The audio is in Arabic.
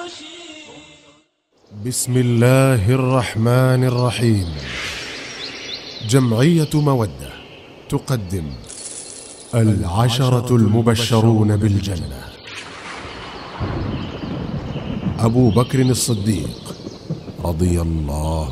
بسم الله الرحمن الرحيم. جمعية مودة تقدم 10 المبشرون بالجنة. أبو بكر الصديق رضي الله